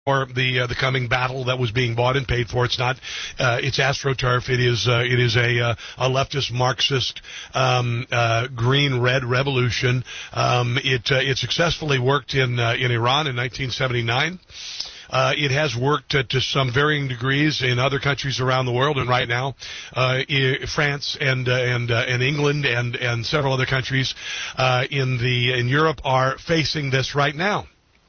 or the coming battle that was being bought and paid for. It's not. It's AstroTurf. It is a leftist Marxist green-red revolution. It successfully worked in Iran in 1979. It has worked to some varying degrees in other countries around the world, and right now, France and England and several other countries in Europe are facing this right now.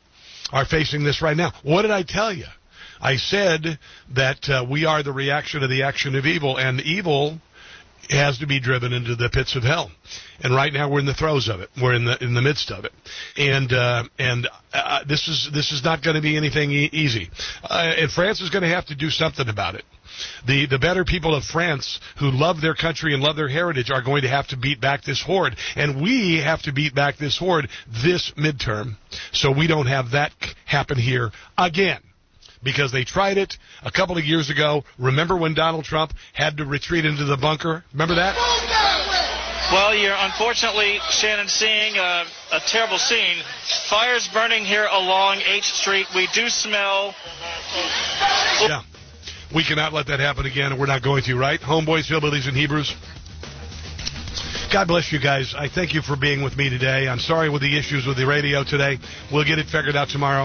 What did I tell you? I said that we are the reaction to the action of evil, and evil has to be driven into the pits of hell. And right now we're in the throes of it. We're in the midst of it. And this is not going to be anything easy. And France is going to have to do something about it. The better people of France who love their country and love their heritage are going to have to beat back this horde. And we have to beat back this horde this midterm so we don't have that happen here again. Because they tried it a couple of years ago. Remember when Donald Trump had to retreat into the bunker? Remember that? Well, you're unfortunately, Shannon, seeing a terrible scene. Fires burning here along H Street. We do smell... Yeah. We cannot let that happen again, and we're not going to, right? Homeboys, hillbillies, and Hebrews. God bless you guys. I thank you for being with me today. I'm sorry with the issues with the radio today. We'll get it figured out tomorrow.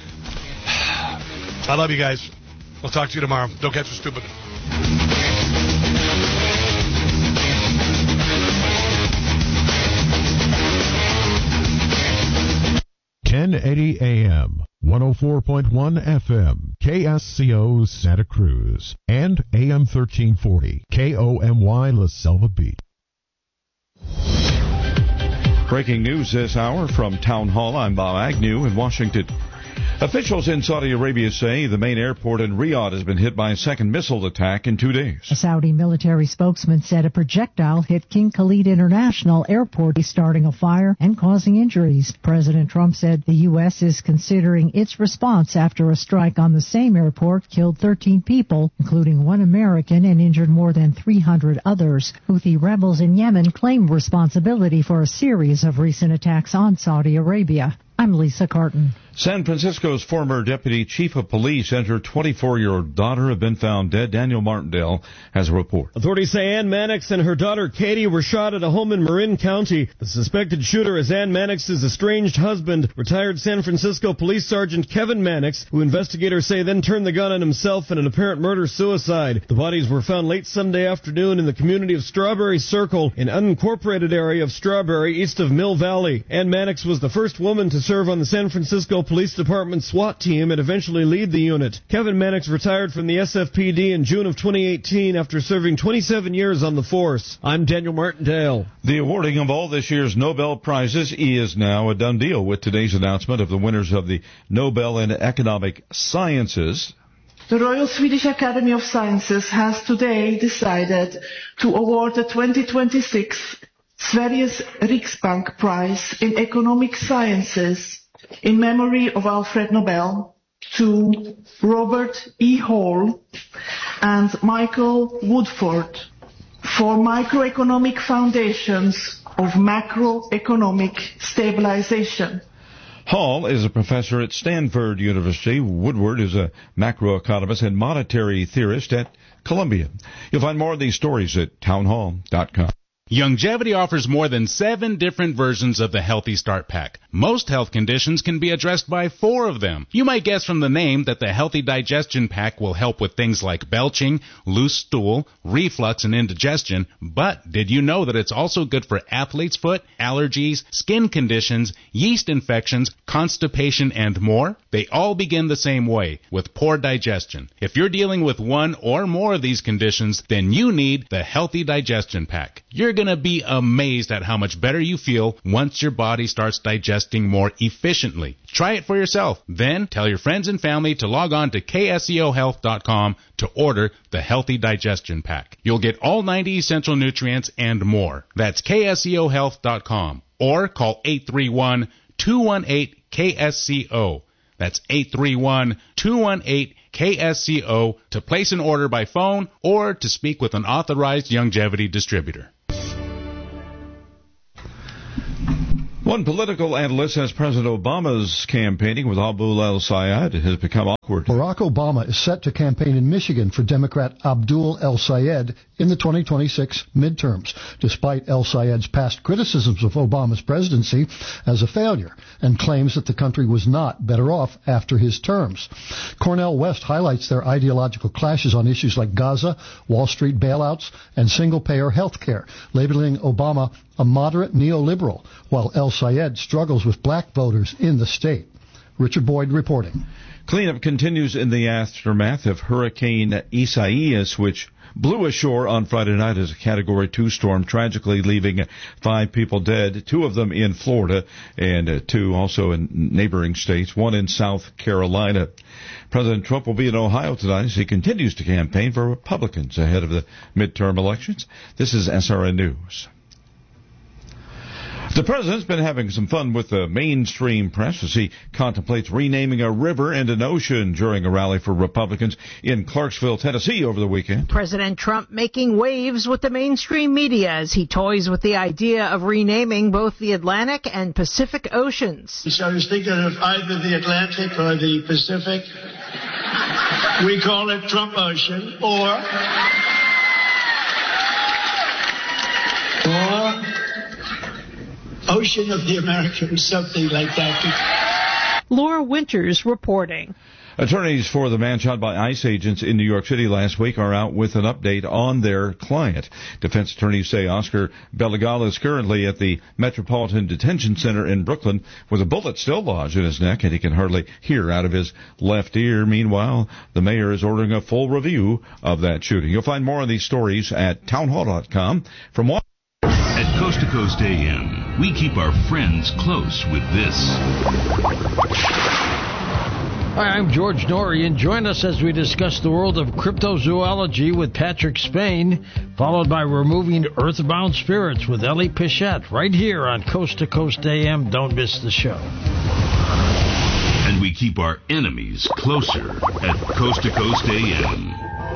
I love you guys. I'll talk to you tomorrow. Don't catch us stupid. 1080 AM, 104.1 FM, KSCO Santa Cruz, and AM 1340, KOMY La Selva Beach. Breaking news this hour from Town Hall. I'm Bob Agnew in Washington. Officials in Saudi Arabia say the main airport in Riyadh has been hit by a second missile attack in 2 days. A Saudi military spokesman said a projectile hit King Khalid International Airport, starting a fire and causing injuries. President Trump said the U.S. is considering its response after a strike on the same airport killed 13 people, including one American, and injured more than 300 others. Houthi rebels in Yemen claim responsibility for a series of recent attacks on Saudi Arabia. I'm Lisa Carton. San Francisco's former deputy chief of police and her 24-year-old daughter have been found dead. Daniel Martindale has a report. Authorities say Ann Mannix and her daughter Katie were shot at a home in Marin County. The suspected shooter is Ann Mannix's estranged husband, retired San Francisco Police Sergeant Kevin Mannix, who investigators say then turned the gun on himself in an apparent murder-suicide. The bodies were found late Sunday afternoon in the community of Strawberry Circle, an unincorporated area of Strawberry east of Mill Valley. Ann Mannix was the first woman to serve on the San Francisco Police Department SWAT team and eventually lead the unit. Kevin Mannix retired from the SFPD in June of 2018 after serving 27 years on the force. I'm Daniel Martindale. The awarding of all this year's Nobel Prizes is now a done deal with today's announcement of the winners of the Nobel in Economic Sciences. The Royal Swedish Academy of Sciences has today decided to award the 2026 Sveriges Riksbank Prize in Economic Sciences in memory of Alfred Nobel to Robert E. Hall and Michael Woodford for microeconomic foundations of macroeconomic stabilization. Hall is a professor at Stanford University. Woodward is a macroeconomist and monetary theorist at Columbia. You'll find more of these stories at townhall.com. Youngevity offers more than 7 different versions of the Healthy Start Pack. Most health conditions can be addressed by 4 of them. You might guess from the name that the Healthy Digestion Pack will help with things like belching, loose stool, reflux, and indigestion, but did you know that it's also good for athlete's foot, allergies, skin conditions, yeast infections, constipation, and more? They all begin the same way, with poor digestion. If you're dealing with one or more of these conditions, then you need the Healthy Digestion Pack. You're going to be amazed at how much better you feel once your body starts digesting more efficiently. Try it for yourself. Then tell your friends and family to log on to KSCOHealth.com to order the Healthy Digestion Pack. You'll get all 90 essential nutrients and more. That's KSCOHealth.com or call 831-218-KSCO. That's 831-218-KSCO to place an order by phone or to speak with an authorized Youngevity distributor. One political analyst says President Obama's campaigning with Abul El-Sayed has become awkward. Barack Obama is set to campaign in Michigan for Democrat Abdul El-Sayed in the 2026 midterms, despite El-Sayed's past criticisms of Obama's presidency as a failure and claims that the country was not better off after his terms. Cornel West highlights their ideological clashes on issues like Gaza, Wall Street bailouts, and single-payer health care, labeling Obama a moderate neoliberal, while El-Sayed struggles with black voters in the state. Richard Boyd reporting. Cleanup continues in the aftermath of Hurricane Isaias, which blew ashore on Friday night as a Category 2 storm, tragically leaving 5 people dead, 2 of them in Florida and 2 also in neighboring states, 1 in South Carolina. President Trump will be in Ohio tonight as he continues to campaign for Republicans ahead of the midterm elections. This is SRN News. The president's been having some fun with the mainstream press as he contemplates renaming a river and an ocean during a rally for Republicans in Clarksville, Tennessee over the weekend. President Trump making waves with the mainstream media as he toys with the idea of renaming both the Atlantic and Pacific Oceans. So I was thinking of either the Atlantic or the Pacific. We call it Trump Ocean or Ocean of the Americans, something like that. Laura Winters reporting. Attorneys for the man shot by ICE agents in New York City last week are out with an update on their client. Defense attorneys say Oscar Bellegal is currently at the Metropolitan Detention Center in Brooklyn with a bullet still lodged in his neck and he can hardly hear out of his left ear. Meanwhile, the mayor is ordering a full review of that shooting. You'll find more on these stories at townhall.com. From Washington. At Coast to Coast AM, we keep our friends close with this. Hi, I'm George Norrie, and join us as we discuss the world of cryptozoology with Patrick Spain, followed by Removing Earthbound Spirits with Ellie Pichette, right here on Coast to Coast AM. Don't miss the show. And we keep our enemies closer at Coast to Coast AM.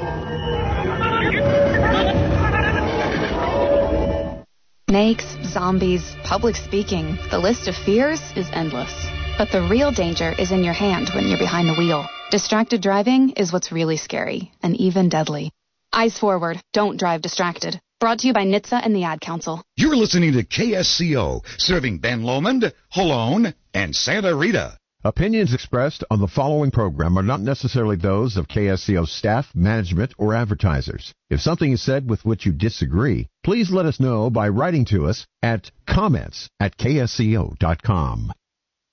Snakes, zombies, public speaking, the list of fears is endless. But the real danger is in your hand when you're behind the wheel. Distracted driving is what's really scary, and even deadly. Eyes forward, don't drive distracted. Brought to you by NHTSA and the Ad Council. You're listening to KSCO, serving Ben Lomond, Holone, and Santa Rita. Opinions expressed on the following program are not necessarily those of KSCO staff, management, or advertisers. If something is said with which you disagree, please let us know by writing to us at comments@ksco.com.